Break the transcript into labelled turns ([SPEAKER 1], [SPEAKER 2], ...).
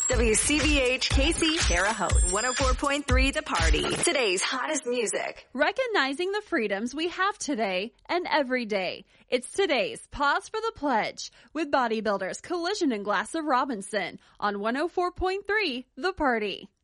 [SPEAKER 1] WCBH KC Terre Haute, 104.3 The Party. Today's hottest music.
[SPEAKER 2] Recognizing the freedoms we have today and every day. It's today's Pause for the Pledge with bodybuilders Collision and Glass of Robinson on 104.3 The Party.